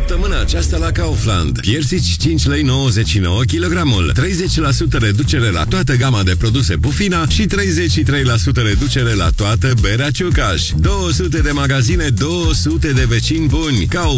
Săptămâna aceasta la Kaufland. Piersici 5,99 lei kilogramul, 30% reducere la toată gama de produse Pufina și 33% reducere la toată berea Ciucaș. 200 de magazine, 200 de vecini buni. Kaufland.